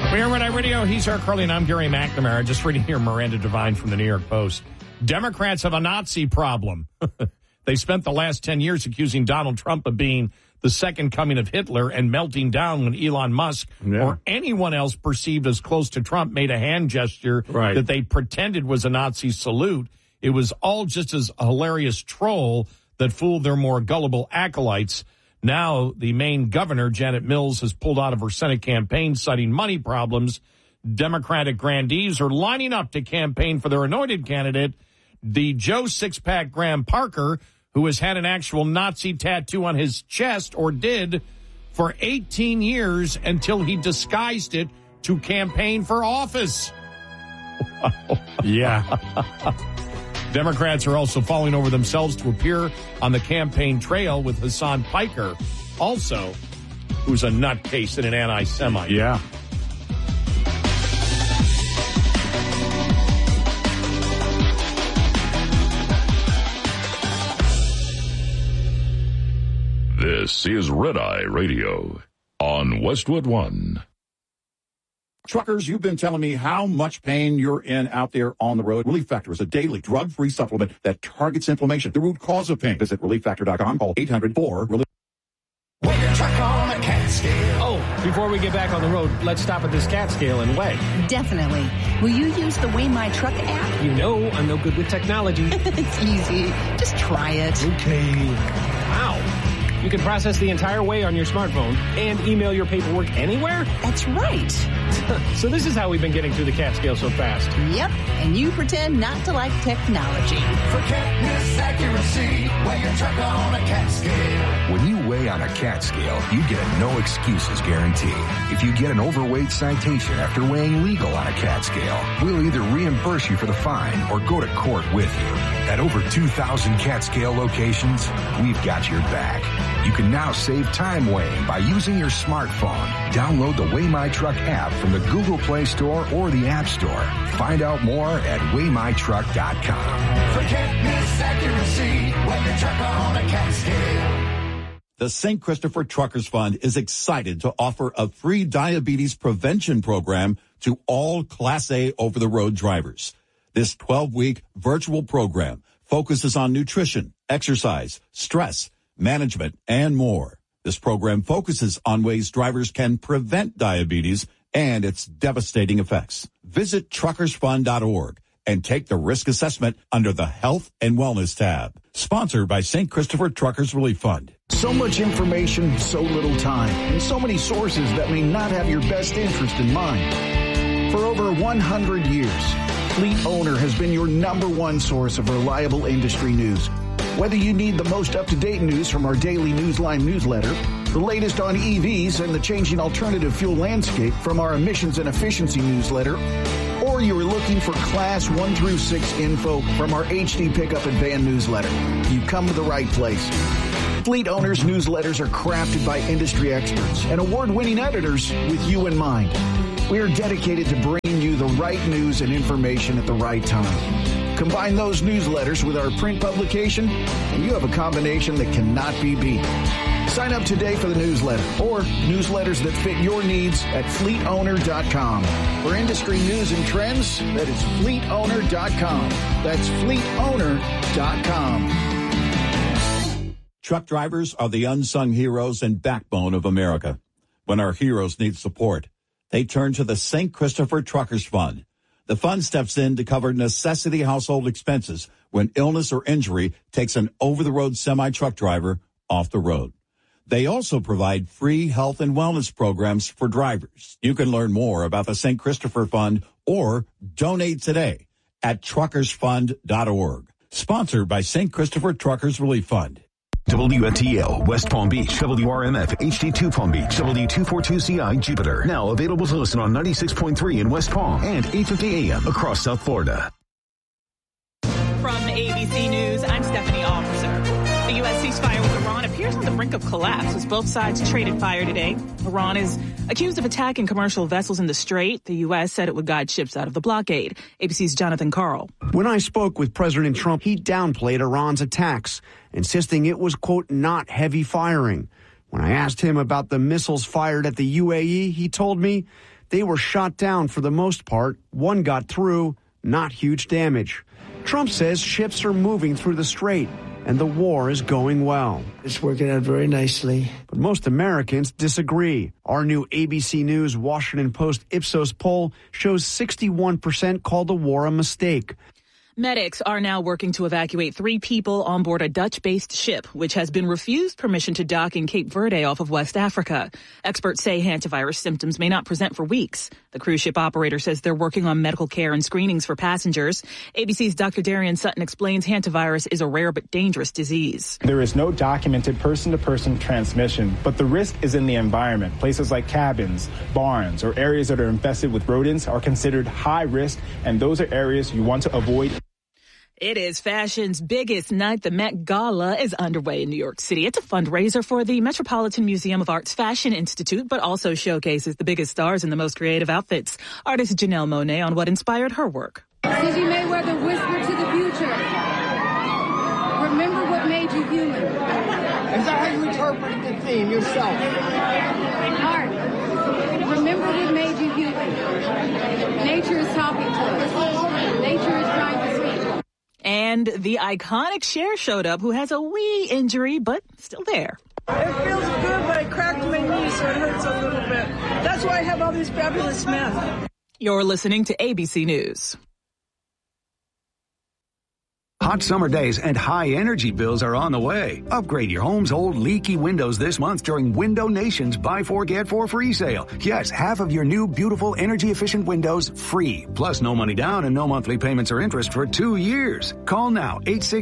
We are Red Eye Radio. He's Eric Carly, and I'm Gary McNamara. Just reading here Miranda Devine from the New York Post. Democrats have a Nazi problem. They spent the last 10 years accusing Donald Trump of being the second coming of Hitler and melting down when Elon Musk or anyone else perceived as close to Trump made a hand gesture that they pretended was a Nazi salute. It was all just as a hilarious troll that fooled their more gullible acolytes. Now, the Maine governor, Janet Mills, has pulled out of her Senate campaign, citing money problems. Democratic grandees are lining up to campaign for their anointed candidate, the Joe Sixpack Graham Parker, who has had an actual Nazi tattoo on his chest, or did, for 18 years until he disguised it to campaign for office. Wow. Yeah. Democrats are also falling over themselves to appear on the campaign trail with Hassan Piker, also, who's a nutcase and an anti-Semite. Yeah. This is Red Eye Radio on Westwood One. Truckers, you've been telling me how much pain you're in out there on the road. Relief Factor is a daily drug-free supplement that targets inflammation, the root cause of pain. Visit ReliefFactor.com. Call 800-4-RELIEF. Weigh your truck on a cat scale. Oh, before we get back on the road, let's stop at this cat scale and weigh. Definitely. Will you use the Weigh My Truck app? You know I'm no good with technology. It's easy. Just try it. Okay. Wow. You can process the entire weigh on your smartphone and email your paperwork anywhere? That's right. So this is how we've been getting through the cat scale so fast. Yep, and you pretend not to like technology. Forget this accuracy. Weigh your truck on a cat scale. When you weigh on a cat scale, you get a no excuses guarantee. If you get an overweight citation after weighing legal on a cat scale, we'll either reimburse you for the fine or go to court with you. At over 2,000 cat scale locations, we've got your back. You can now save time weighing by using your smartphone. Download the Weigh My Truck app from the Google Play Store or the App Store. Find out more at WeighMyTruck.com. Forget this accuracy. Weigh your truck on a cat scale. The St. Christopher Truckers Fund is excited to offer a free diabetes prevention program to all Class A over-the-road drivers. This 12-week virtual program focuses on nutrition, exercise, stress, management, and more. This program focuses on ways drivers can prevent diabetes and its devastating effects. Visit truckersfund.org and take the risk assessment under the Health and Wellness tab. Sponsored by St. Christopher Truckers Relief Fund. So much information, so little time, and so many sources that may not have your best interest in mind. For over 100 years, Fleet Owner has been your number one source of reliable industry news. Whether you need the most up-to-date news from our daily Newsline newsletter, the latest on EVs and the changing alternative fuel landscape from our emissions and efficiency newsletter, or you're looking for Class 1 through 6 info from our HD Pickup and Van newsletter, you've come to the right place. Fleet Owners newsletters are crafted by industry experts and award-winning editors with you in mind. We are dedicated to bringing you the right news and information at the right time. Combine those newsletters with our print publication, and you have a combination that cannot be beat. Sign up today for the newsletter or newsletters that fit your needs at fleetowner.com. For industry news and trends, that is fleetowner.com. That's fleetowner.com. Truck drivers are the unsung heroes and backbone of America. When our heroes need support, they turn to the St. Christopher Truckers Fund. The fund steps in to cover necessity household expenses when illness or injury takes an over-the-road semi-truck driver off the road. They also provide free health and wellness programs for drivers. You can learn more about the St. Christopher Fund or donate today at truckersfund.org. Sponsored by St. Christopher Truckers Relief Fund. WFTL, West Palm Beach, WRMF, HD2 Palm Beach, W242CI, Jupiter. Now available to listen on 96.3 in West Palm and 850 AM across South Florida. From ABC News, I'm Stephanie Officer. The U.S. ceasefire with Iran appears on the brink of collapse as both sides traded fire today. Iran is accused of attacking commercial vessels in the Strait. The U.S. said it would guide ships out of the blockade. ABC's Jonathan Karl. When I spoke with President Trump, he downplayed Iran's attacks, insisting it was, quote, not heavy firing. When I asked him about the missiles fired at the UAE, he told me They were shot down for the most part. One got through, not huge damage. Trump says ships are moving through the strait and the war is going well. It's working out very nicely. But most Americans disagree. Our new ABC News Washington Post Ipsos poll shows 61% call the war a mistake. Medics are now working to evacuate 3 people on board a Dutch-based ship, which has been refused permission to dock in Cape Verde off of West Africa. Experts say hantavirus symptoms may not present for weeks. The cruise ship operator says they're working on medical care and screenings for passengers. ABC's Dr. Darian Sutton explains hantavirus is a rare but dangerous disease. There is no documented person-to-person transmission, but the risk is in the environment. Places like cabins, barns, or areas that are infested with rodents are considered high risk, and those are areas you want to avoid. It is fashion's biggest night. The Met Gala is underway in New York City. It's a fundraiser for the Metropolitan Museum of Art's Fashion Institute, but also showcases the biggest stars in the most creative outfits. Artist Janelle Monáe on what inspired her work. City Mayweather whispered to the future, remember what made you human. Is that how you interpreted the theme yourself? Art, remember what made you human. Nature is talking to us. Nature is trying to speak. And the iconic Cher showed up, who has a wee injury, but still there. It feels good, but I cracked my knee, so it hurts a little bit. That's why I have all these fabulous men. You're listening to ABC News. Hot summer days and high energy bills are on the way. Upgrade your home's old leaky windows this month during Window Nation's Buy 4 Get 4 free sale. Yes, half of your new beautiful energy efficient windows free. Plus no money down and no monthly payments or interest for 2 years. Call now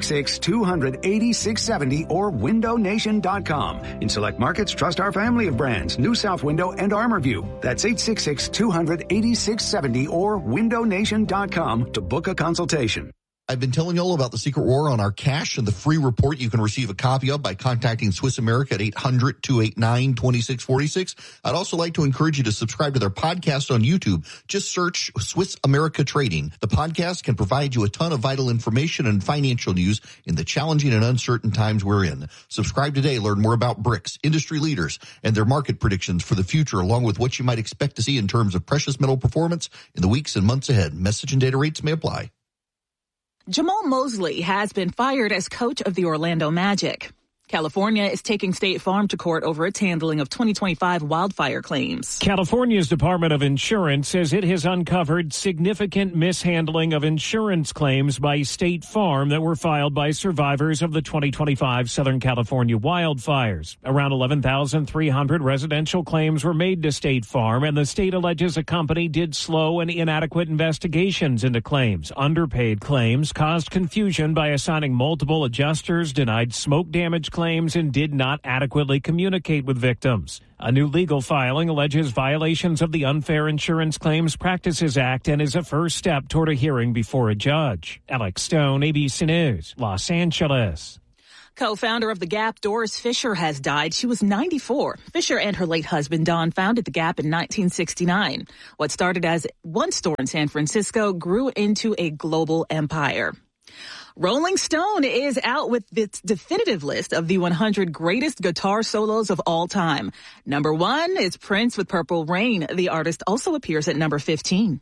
866-200-8670 or windownation.com. In select markets, trust our family of brands, New South Window and ArmorView. That's 866-200-8670 or windownation.com to book a consultation. I've been telling you all about the Secret War on our cash and the free report you can receive a copy of by contacting Swiss America at 800-289-2646. I'd also like to encourage you to subscribe to their podcast on YouTube. Just search Swiss America Trading. The podcast can provide you a ton of vital information and financial news in the challenging and uncertain times we're in. Subscribe today. Learn more about BRICS, industry leaders, and their market predictions for the future, along with what you might expect to see in terms of precious metal performance in the weeks and months ahead. Message and data rates may apply. Jamal Mosley has been fired as coach of the Orlando Magic. California is taking State Farm to court over its handling of 2025 wildfire claims. California's Department of Insurance says it has uncovered significant mishandling of insurance claims by State Farm that were filed by survivors of the 2025 Southern California wildfires. Around 11,300 residential claims were made to State Farm, and the state alleges a company did slow and inadequate investigations into claims. Underpaid claims caused confusion by assigning multiple adjusters, denied smoke damage claims, and did not adequately communicate with victims. A new legal filing alleges violations of the Unfair Insurance Claims Practices Act and is a first step toward a hearing before a judge. Alex Stone, ABC News, Los Angeles. Co-founder of The Gap, Doris Fisher, has died. She was 94. Fisher and her late husband, Don, founded The Gap in 1969. What started as one store in San Francisco grew into a global empire. Rolling Stone is out with its definitive list of the 100 greatest guitar solos of all time. Number 1 is Prince with Purple Rain. The artist also appears at number 15.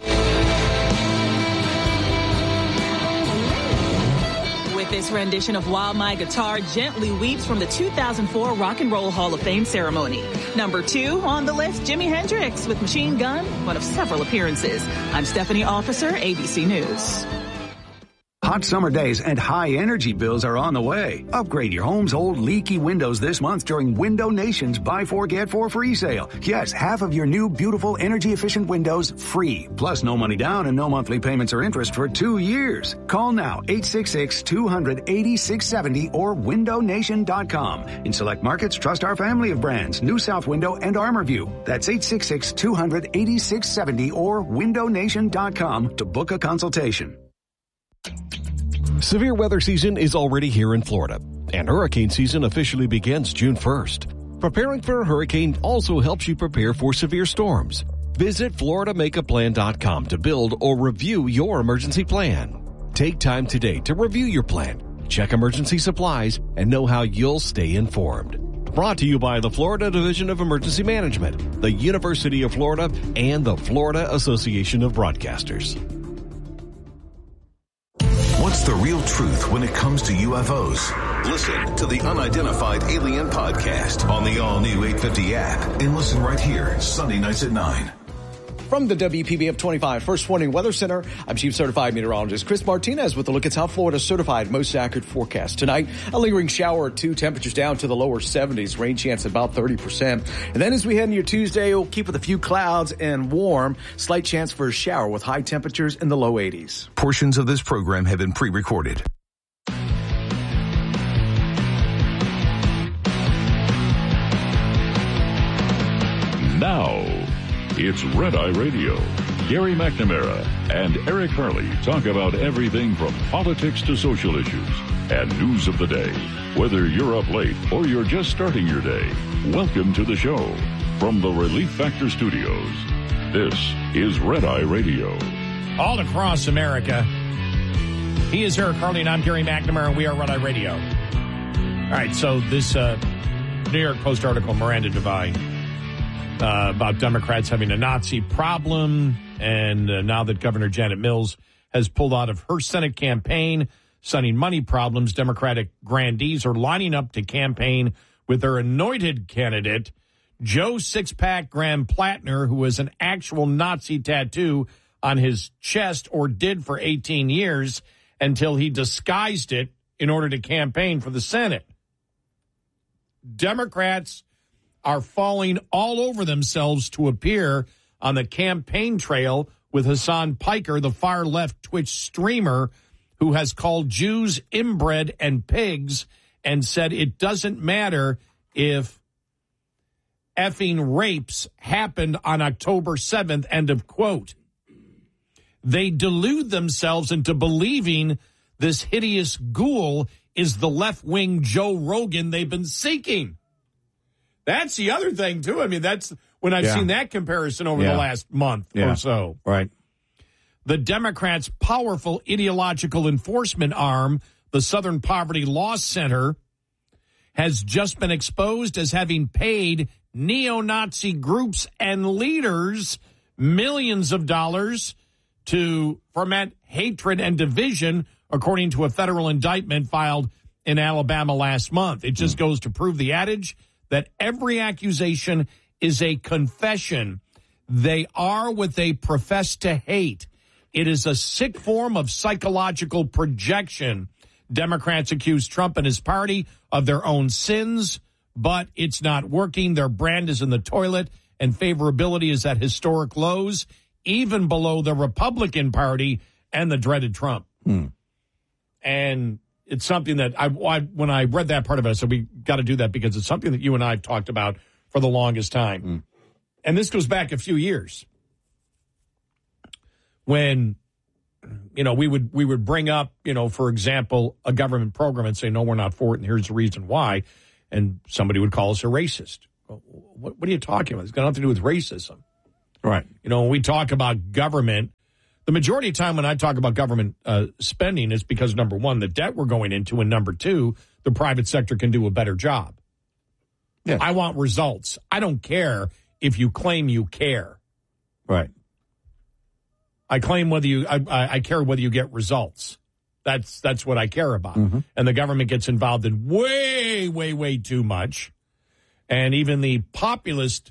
With this rendition of While My Guitar Gently Weeps from the 2004 Rock and Roll Hall of Fame ceremony. Number 2 on the list, Jimi Hendrix with Machine Gun, one of several appearances. I'm Stephanie Officer, ABC News. Hot summer days and high energy bills are on the way. Upgrade your home's old leaky windows this month during Window Nation's Buy 4 Get 4 free sale. Yes, half of your new beautiful energy efficient windows free. Plus no money down and no monthly payments or interest for 2 years. Call now 866-200-8670 or windownation.com. In select markets, trust our family of brands, New South Window and ArmorView. That's 866-200-8670 or windownation.com to book a consultation. Severe weather season is already here in Florida, and hurricane season officially begins June 1st. Preparing for a hurricane also helps you prepare for severe storms. Visit FloridaMakeAPlan.com to build or review your emergency plan. Take time today to review your plan, check emergency supplies, and know how you'll stay informed. Brought to you by the Florida Division of Emergency Management, the University of Florida, and the Florida Association of Broadcasters. What's the real truth when it comes to UFOs? Listen to the Unidentified Alien Podcast on the all-new 850 app and listen right here, Sunday nights at 9. From the WPBF 25 First Warning Weather Center, I'm Chief Certified Meteorologist Chris Martinez with a look at South Florida's certified most accurate forecast. Tonight, a lingering shower or two, temperatures down to the lower 70s, rain chance about 30%. And then as we head into your Tuesday, we'll keep with a few clouds and warm, slight chance for a shower with high temperatures in the low 80s. Portions of this program have been pre-recorded. Now, it's Red Eye Radio. Gary McNamara and Eric Harley talk about everything from politics to social issues and news of the day. Whether you're up late or you're just starting your day, welcome to the show. From the Relief Factor Studios, this is Red Eye Radio. All across America, he is Eric Harley and I'm Gary McNamara, and we are Red Eye Radio. All right, so this New York Post article, Miranda Devine, about Democrats having a Nazi problem, and now that Governor Janet Mills has pulled out of her Senate campaign, citing money problems, Democratic grandees are lining up to campaign with their anointed candidate, Joe Sixpack Graham Plattner, who has an actual Nazi tattoo on his chest, or did for 18 years, until he disguised it in order to campaign for the Senate. Democrats are falling all over themselves to appear on the campaign trail with Hassan Piker, the far-left Twitch streamer, who has called Jews inbred and pigs and said it doesn't matter if effing rapes happened on October 7th, end of quote. They delude themselves into believing this hideous ghoul is the left-wing Joe Rogan they've been seeking. That's the other thing, too. I mean, that's when I've seen that comparison over the last month or so. Right. The Democrats' powerful ideological enforcement arm, the Southern Poverty Law Center, has just been exposed as having paid neo-Nazi groups and leaders millions of dollars to foment hatred and division, according to a federal indictment filed in Alabama last month. It just goes to prove the adage that every accusation is a confession. They are what they profess to hate. It is a sick form of psychological projection. Democrats accuse Trump and his party of their own sins, but it's not working. Their brand is in the toilet, and favorability is at historic lows, even below the Republican Party and the dreaded Trump. And it's something that when I read that part of it, I said, we got to do that because it's something that you and I have talked about for the longest time. And this goes back a few years when, we would bring up, for example, a government program and say, no, we're not for it, and here's the reason why. And somebody would call us a racist. Well, what are you talking about? It's got nothing to do with racism. Right. When we talk about government, the majority of the time when I talk about government spending is because, number one, the debt we're going into, and number two, the private sector can do a better job. Yes. I want results. I don't care if you claim you care. Right. I claim I care whether you get results. That's what I care about. And the government gets involved in way, way, way too much. And even the populist,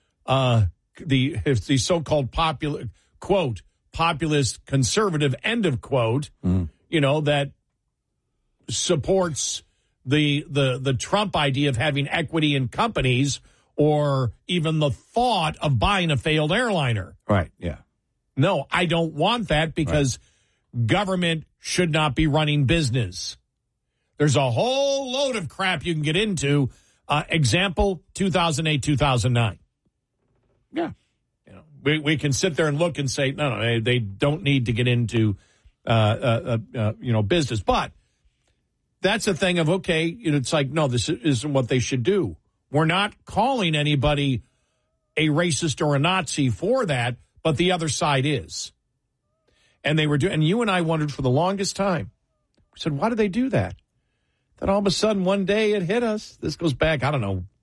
the so-called populist conservative, end of quote, that supports the Trump idea of having equity in companies, or even the thought of buying a failed airliner. Right, yeah. No, I don't want that, because government should not be running business. There's a whole load of crap you can get into. Example, 2008, 2009. Yeah. We can sit there and look and say, no, they don't need to get into, business. But that's a thing of, okay, it's like, no, this isn't what they should do. We're not calling anybody a racist or a Nazi for that, but the other side is. And they were doing, and you and I wondered for the longest time. We said, why do they do that? Then all of a sudden, one day it hit us. This goes back, I don't know,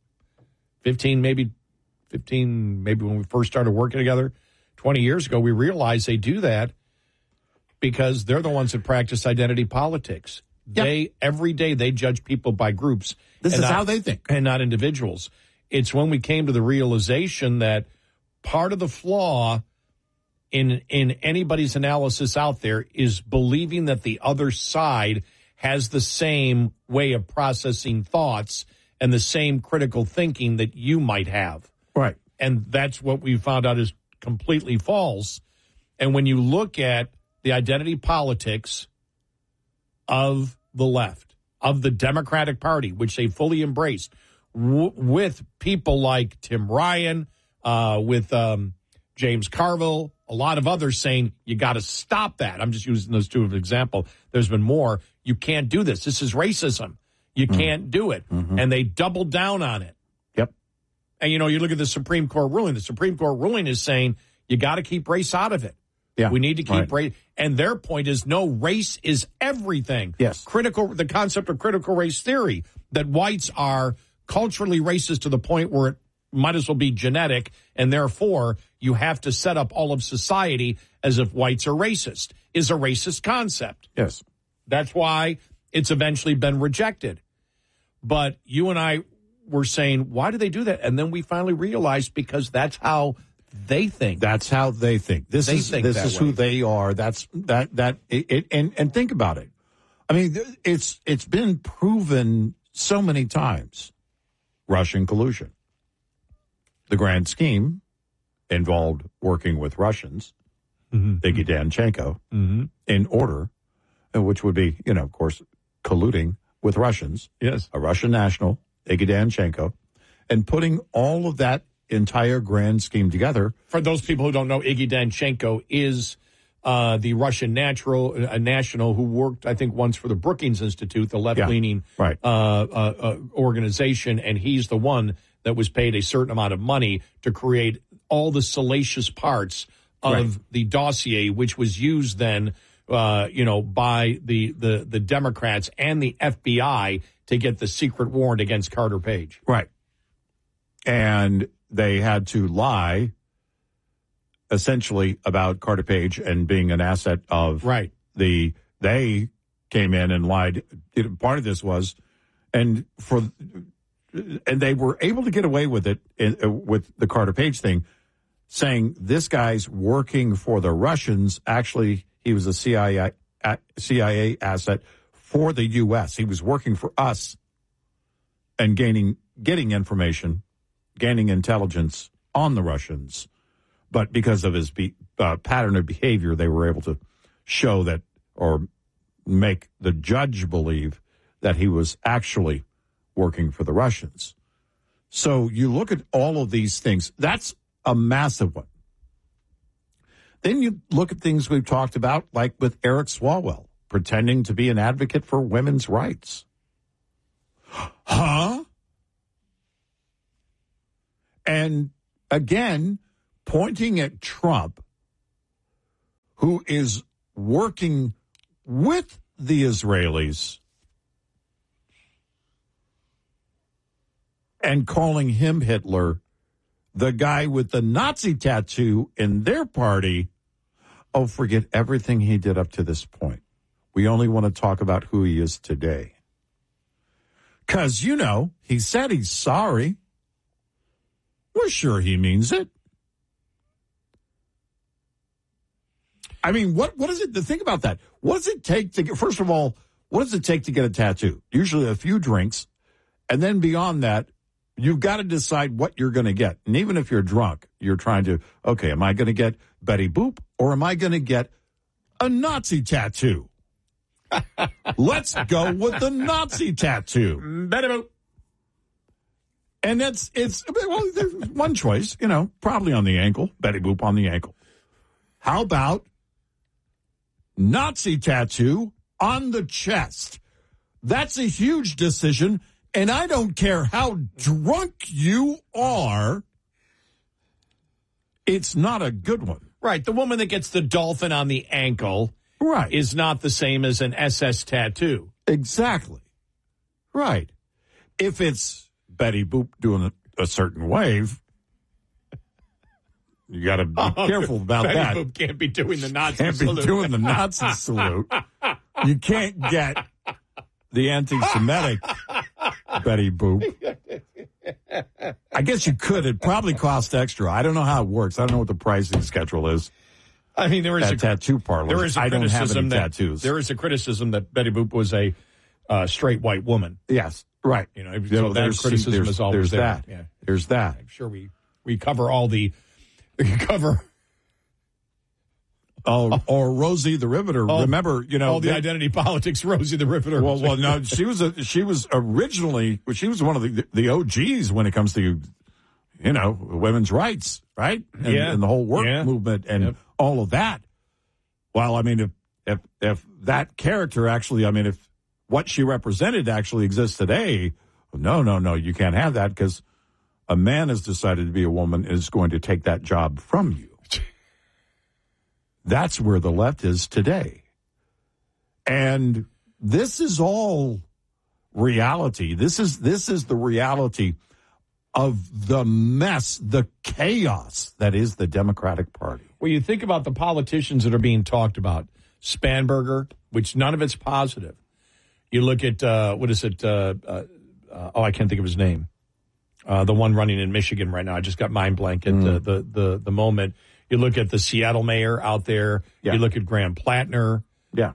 15, maybe when we first started working together 20 years ago, we realized they do that because they're the ones that practice identity politics. Yep. Every day they judge people by groups. This is how they think. And not individuals. It's when we came to the realization that part of the flaw in anybody's analysis out there is believing that the other side has the same way of processing thoughts and the same critical thinking that you might have. Right. And that's what we found out is completely false. And when you look at the identity politics of the left, of the Democratic Party, which they fully embraced, with people like Tim Ryan, with James Carville, a lot of others saying, you got to stop that. I'm just using those two as an example. There's been more. You can't do this. This is racism. You can't do it. Mm-hmm. And they doubled down on it. Yep. And, you look at the Supreme Court ruling. The Supreme Court ruling is saying you got to keep race out of it. Yeah. We need to keep race. And their point is, no, race is everything. Yes. The concept of critical race theory, that whites are culturally racist to the point where it might as well be genetic, and therefore you have to set up all of society as if whites are racist, is a racist concept. Yes. That's why it's eventually been rejected. But you and I were saying, why do they do that? And then we finally realized because that's how they think. That's how they think. This is who they are. And think about it. I mean, it's been proven so many times. Russian collusion. The grand scheme involved working with Russians, Iggy Danchenko, in order, which would be, of course, colluding with Russians. Yes. A Russian national, Iggy Danchenko, and putting all of that entire grand scheme together. For those people who don't know, Iggy Danchenko is the Russian national who worked, I think, once for the Brookings Institute, the left-leaning organization, and he's the one that was paid a certain amount of money to create all the salacious parts of the dossier, which was used then, by the Democrats and the FBI to get the secret warrant against Carter Page. Right. And they had to lie, essentially, about Carter Page and being an asset of they came in and lied. Part of this was, and they were able to get away with it with the Carter Page thing, saying this guy's working for the Russians. Actually, he was a CIA asset for the U.S. He was working for us and getting information, gaining intelligence on the Russians. But because of his pattern of behavior, they were able to show that or make the judge believe that he was actually working for the Russians. So you look at all of these things. That's a massive one. Then you look at things we've talked about, like with Eric Swalwell, pretending to be an advocate for women's rights. Huh? And again, pointing at Trump, who is working with the Israelis and calling him Hitler, the guy with the Nazi tattoo in their party. Oh, forget everything he did up to this point. We only want to talk about who he is today. Because, he said he's sorry. We're sure he means it. I mean, what is it to think about that? What does it take to get, first of all, what does it take to get a tattoo? Usually a few drinks. And then beyond that, you've got to decide what you're going to get. And even if you're drunk, you're trying to, okay, am I going to get Betty Boop or am I going to get a Nazi tattoo? Let's go with the Nazi tattoo. Betty Boop. And there's one choice, probably on the ankle, Betty Boop on the ankle. How about Nazi tattoo on the chest? That's a huge decision, and I don't care how drunk you are, it's not a good one. Right, the woman that gets the dolphin on the ankle is not the same as an SS tattoo. Exactly. Right. If it's Betty Boop doing a certain way, you got to be careful about Betty that. Boop can't be doing the Nazi Can't salute. be doing the Nazi salute. You can't get the anti-Semitic Betty Boop. I guess you could. It probably cost extra. I don't know how it works. I don't know what the pricing schedule is. I mean, there is at a tattoo parlors. There is a I don't have criticism any tattoos. There is a criticism that Betty Boop was a straight white woman. Yes, right. You know, so that criticism is always there. That. Yeah. There's that. I'm sure we cover all the cover. Oh, or Rosie the Riveter. Remember, all the identity politics. Rosie the Riveter. Well, no, she was originally one of the OGs when it comes to women's rights, right? And the whole work movement and all of that. Well, I mean, if that character actually, I mean, if what she represented actually exists today, no, you can't have that because a man has decided to be a woman is going to take that job from you. That's where the left is today. And this is all reality. This is the reality of the mess, the chaos that is the Democratic Party. Well, you think about the politicians that are being talked about. Spanberger, which none of it's positive. You look at, what is it? I can't think of his name. The one running in Michigan right now. I just got mind blank at the moment. You look at the Seattle mayor out there. Yeah. You look at Graham Plattner. Yeah.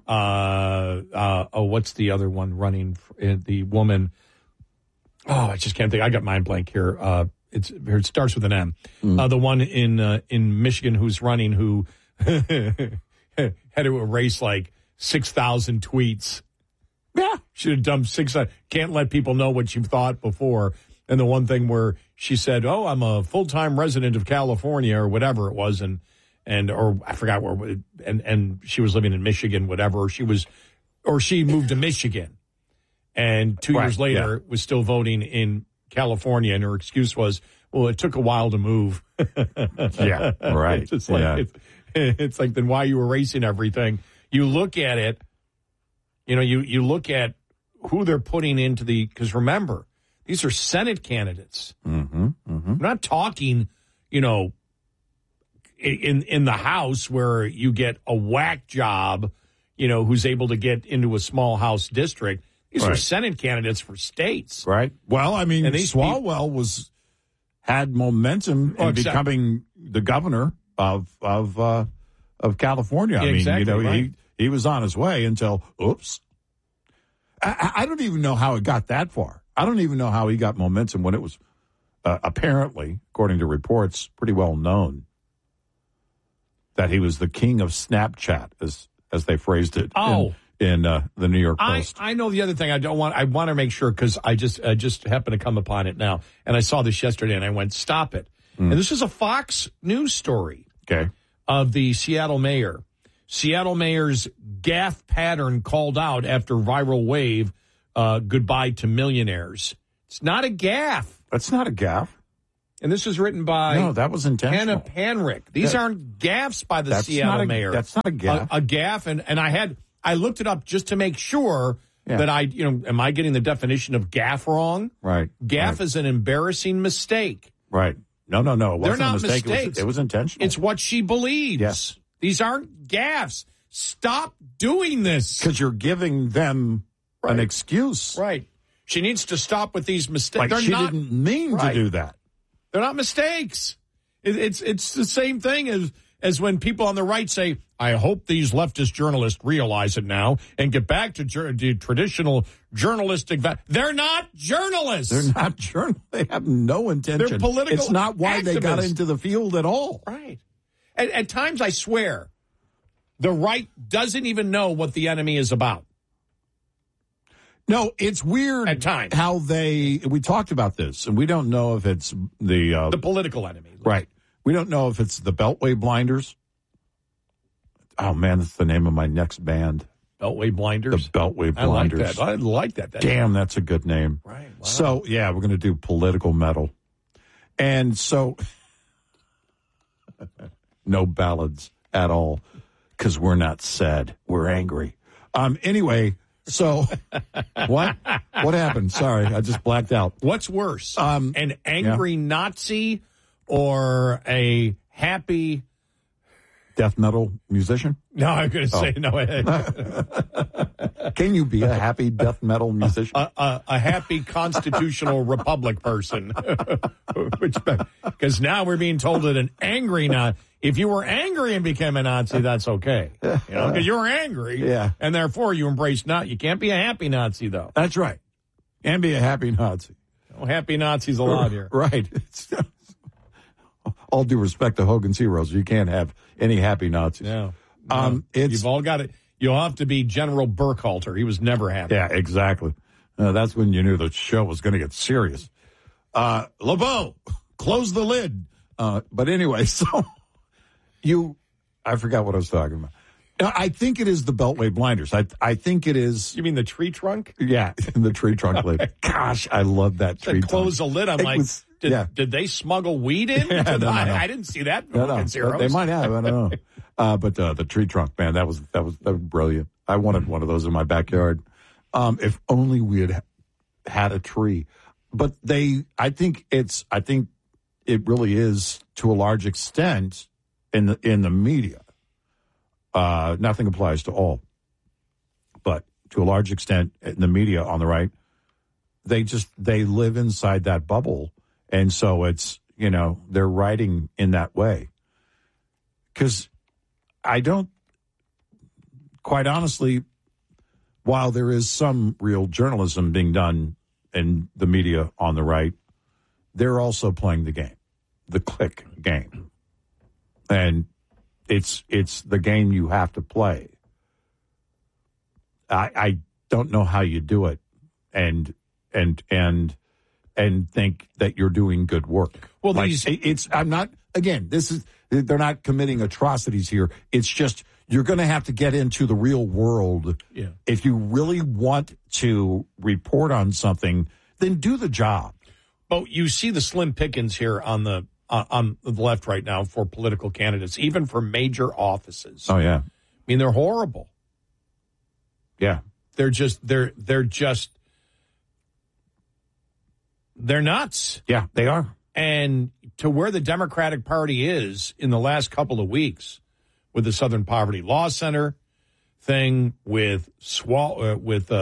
What's the other one running? The woman. Oh, I just can't think. I got mind blank here. It starts with an M. The one in Michigan who's running who had to erase like 6,000 tweets. Yeah. Should have dumped 6,000. Can't let people know what you've thought before. And the one thing where she said, "Oh, I'm a full-time resident of California," or whatever it was, or I forgot where, and she was living in Michigan, whatever. She moved to Michigan, and 2 years later was still voting in California, and her excuse was, "Well, it took a while to move." Yeah, right. It's like it's like, then why are you erasing everything? You look at it, you look at who they're putting into because remember. These are Senate candidates. Mm-hmm, mm-hmm. We're not talking, in the House where you get a whack job, who's able to get into a small House district. These are Senate candidates for states. Right. Well, I mean, Swalwell had momentum in becoming the governor of California. Yeah, I mean, exactly, he was on his way until, oops. I don't even know how it got that far. I don't even know how he got momentum when it was apparently, according to reports, pretty well known that he was the king of Snapchat, as they phrased it in the New York Post. I know the other thing I want to make sure because I just happened to come upon it now. And I saw this yesterday and I went, stop it. And this is a Fox News story of the Seattle mayor. Seattle mayor's gaffe pattern called out after viral wave. Goodbye to millionaires. It's not a gaffe. That's not a gaffe. And this was written by that was intentional. Hannah Panrick. These aren't gaffes by the Seattle mayor. That's not a gaffe. A gaffe, and I looked it up just to make sure that am I getting the definition of gaffe wrong? Right. Gaffe is an embarrassing mistake. Right. No. It wasn't They're not a mistake. mistakes. It was intentional. It's what she believes. Yes. These aren't gaffes. Stop doing this. Because you're giving them an excuse. Right. She needs to stop with these mistakes. Like she didn't mean to do that. They're not mistakes. It's the same thing as when people on the right say, I hope these leftist journalists realize it now and get back to traditional journalistic They're not journalists. They're not journalists. They have no intention. They're political It's not why they got into the field at all. Right. At times, I swear, the right doesn't even know what the enemy is about. No, it's weird at times how we talked about this, and we don't know if it's the political enemy. Right. We don't know if it's the Beltway Blinders. Oh, man, that's the name of my next band. Beltway Blinders? The Beltway Blinders. I like that. Damn, that's a good name. Right. Wow. So, we're going to do political metal. And so, no ballads at all, because we're not sad. We're angry. Anyway, So, what happened? Sorry, I just blacked out. What's worse, an angry Nazi or a happy death metal musician? No, I'm going to say no. Can you be a happy death metal musician? A happy constitutional republic person. Because now we're being told that an angry Nazi, if you were angry and became a Nazi, that's okay. Because you were angry, and therefore you embrace Nazi. You can't be a happy Nazi, though. That's right. And be a happy Nazi. No happy Nazis allowed here. Right. All due respect to Hogan's Heroes, you can't have any happy Nazis. No. You've all got it. You'll have to be General Burkhalter. He was never happy. Yeah, exactly. That's when you knew the show was going to get serious. LeBeau, close the lid. But anyway, so I forgot what I was talking about. I think it is the Beltway blinders. I think it is. You mean the tree trunk? Yeah, the tree trunk lid. Gosh, I love that tree trunk. Close the lid. I'm like, did they smuggle weed in? No. I didn't see that. No. They might have. I don't know. But the tree trunk, man, that was brilliant. I wanted one of those in my backyard. If only we had a tree. But I think it really is to a large extent in the media. Nothing applies to all, but to a large extent in the media on the right, they live inside that bubble. And so it's, they're writing in that way. Because quite honestly, while there is some real journalism being done in the media on the right, they're also playing the game, the click game. And it's the game you have to play. I don't know how you do it and think that you're doing good work. Well, they're not committing atrocities here. It's just you're going to have to get into the real world. Yeah. If you really want to report on something, then do the job. But you see the slim pickings here on the left right now for political candidates, even for major offices. Oh, yeah. I mean, they're horrible. Yeah. They're nuts. Yeah, they are. And to where the Democratic Party is in the last couple of weeks with the Southern Poverty Law Center thing, with Swalwell,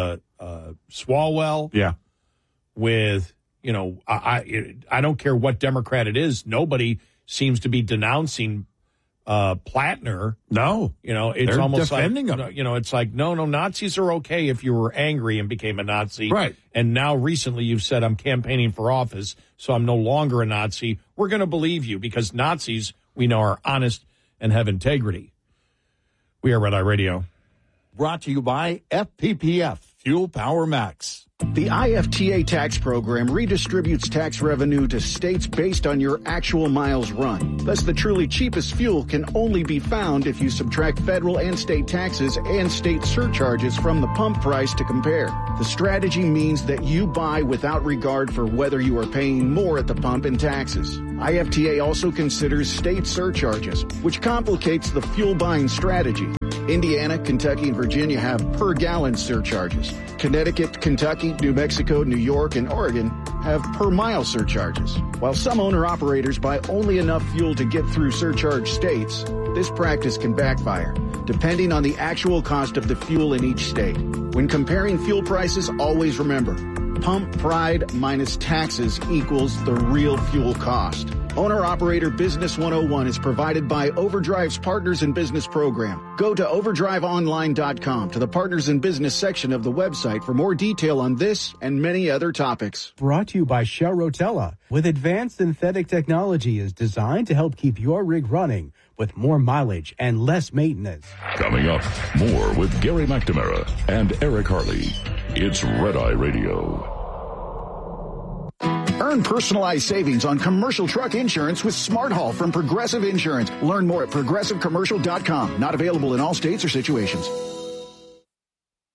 yeah, with, I don't care what Democrat it is. Nobody seems to be denouncing Plattner. No. It's they're almost defending like, him. It's like, no, Nazis are okay if you were angry and became a Nazi. Right. And now recently you've said, I'm campaigning for office, so I'm no longer a Nazi. We're going to believe you because Nazis, we know, are honest and have integrity. We are Red Eye Radio. Brought to you by FPPF, Fuel Power Max. The IFTA tax program redistributes tax revenue to states based on your actual miles run. Thus, the truly cheapest fuel can only be found if you subtract federal and state taxes and state surcharges from the pump price to compare. The strategy means that you buy without regard for whether you are paying more at the pump in taxes. IFTA also considers state surcharges, which complicates the fuel buying strategy. Indiana, Kentucky, and Virginia have per-gallon surcharges. Connecticut, Kentucky, New Mexico, New York, and Oregon have per-mile surcharges. While some owner-operators buy only enough fuel to get through surcharge states, this practice can backfire, depending on the actual cost of the fuel in each state. When comparing fuel prices, always remember, pump pride minus taxes equals the real fuel cost. Owner-Operator Business 101 is provided by Overdrive's Partners in Business program. Go to overdriveonline.com to the Partners in Business section of the website for more detail on this and many other topics. Brought to you by Shell Rotella. With advanced synthetic technology is designed to help keep your rig running with more mileage and less maintenance. Coming up, more with Gary McNamara and Eric Harley. It's Red Eye Radio. Earn personalized savings on commercial truck insurance with Smart Haul from Progressive Insurance. Learn more at progressivecommercial.com. Not available in all states or situations.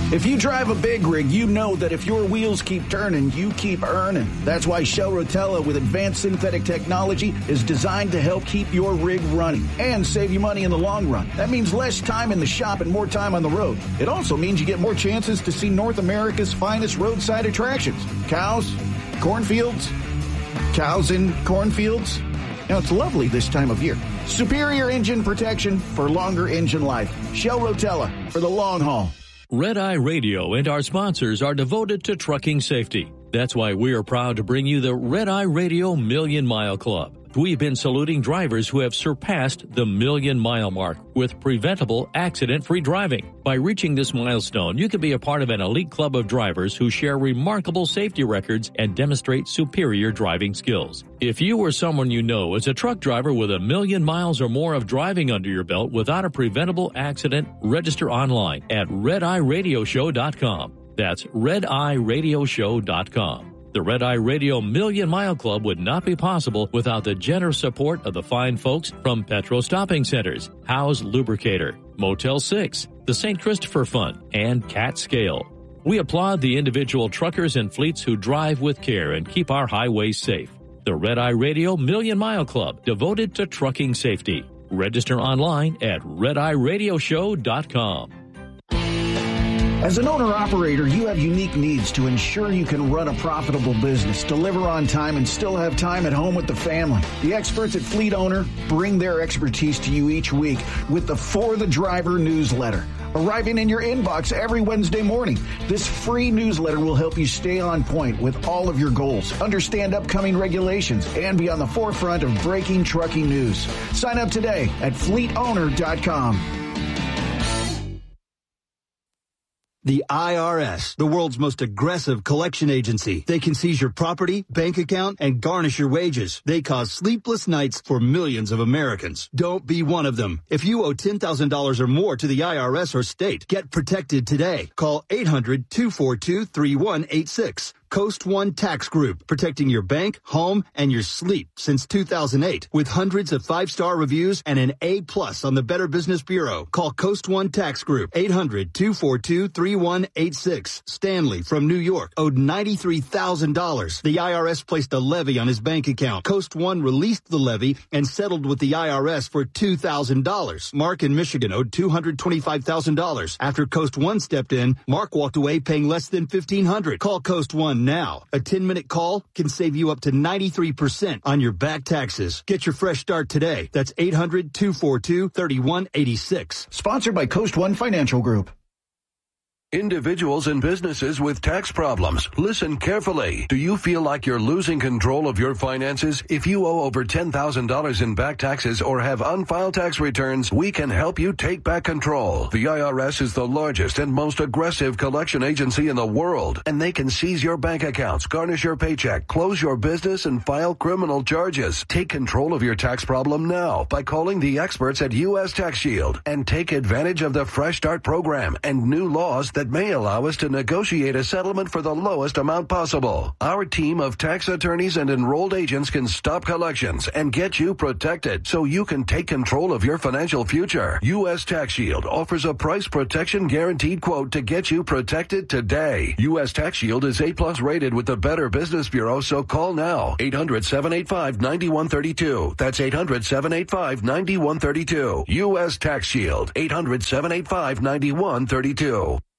If you drive a big rig, you know that if your wheels keep turning, you keep earning. That's why Shell Rotella with advanced synthetic technology is designed to help keep your rig running and save you money in the long run. That means less time in the shop and more time on the road. It also means you get more chances to see North America's finest roadside attractions. Cows, cornfields, cows in cornfields. Now, it's lovely this time of year. Superior engine protection for longer engine life. Shell Rotella for the long haul. Red Eye Radio and our sponsors are devoted to trucking safety. That's why we are proud to bring you the Red Eye Radio Million Mile Club. We've been saluting drivers who have surpassed the million-mile mark with preventable, accident-free driving. By reaching this milestone, you can be a part of an elite club of drivers who share remarkable safety records and demonstrate superior driving skills. If you or someone you know is a truck driver with 1 million miles or more of driving under your belt without a preventable accident, register online at RedEyeRadioshow.com. That's RedEyeRadioshow.com. The Red Eye Radio Million Mile Club would not be possible without the generous support of the fine folks from Petro Stopping Centers, Howe's Lubricator, Motel 6, the St. Christopher Fund, and Cat Scale. We applaud the individual truckers and fleets who drive with care and keep our highways safe. The Red Eye Radio Million Mile Club, devoted to trucking safety. Register online at RedEyeRadioshow.com. As an owner-operator, you have unique needs to ensure you can run a profitable business, deliver on time, and still have time at home with the family. The experts at Fleet Owner bring their expertise to you each week with the For the Driver newsletter, arriving in your inbox every Wednesday morning. This free newsletter will help you stay on point with all of your goals, understand upcoming regulations, and be on the forefront of breaking trucking news. Sign up today at FleetOwner.com. The IRS, the world's most aggressive collection agency. They can seize your property, bank account, and garnish your wages. They cause sleepless nights for millions of Americans. Don't be one of them. If you owe $10,000 or more to the IRS or state, get protected today. Call 800-242-3186. Coast One Tax Group, protecting your bank, home, and your sleep since 2008. With hundreds of 5-star reviews and an A+ on the Better Business Bureau. Call Coast One Tax Group, 800-242-3186. Stanley from New York owed $93,000. The IRS placed a levy on his bank account. Coast One released the levy and settled with the IRS for $2,000. Mark in Michigan owed $225,000. After Coast One stepped in, Mark walked away paying less than $1,500. Call Coast One now. A 10-minute call can save you up to 93% on your back taxes. Get your fresh start today. That's 800-242-3186. Sponsored by Coast One Financial Group. Individuals and businesses with tax problems, listen carefully. Do you feel like you're losing control of your finances? If you owe over $10,000 in back taxes or have unfiled tax returns, we can help you take back control. The IRS is the largest and most aggressive collection agency in the world, and they can seize your bank accounts, garnish your paycheck, close your business, and file criminal charges. Take control of your tax problem now by calling the experts at U.S. Tax Shield and take advantage of the Fresh Start program and new laws that may allow us to negotiate a settlement for the lowest amount possible. Our team of tax attorneys and enrolled agents can stop collections and get you protected so you can take control of your financial future. U.S. Tax Shield offers a price protection guaranteed quote to get you protected today. U.S. Tax Shield is A+ rated with the Better Business Bureau, so call now. 800-785-9132. That's 800-785-9132. U.S. Tax Shield. 800-785-9132.